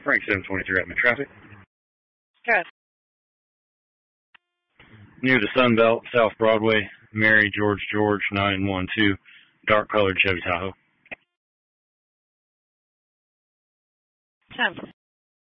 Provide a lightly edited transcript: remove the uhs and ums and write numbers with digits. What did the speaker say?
Frank 723 at traffic. Good. Near the Sunbelt, South Broadway, Mary George 912, dark colored Chevy Tahoe. 10.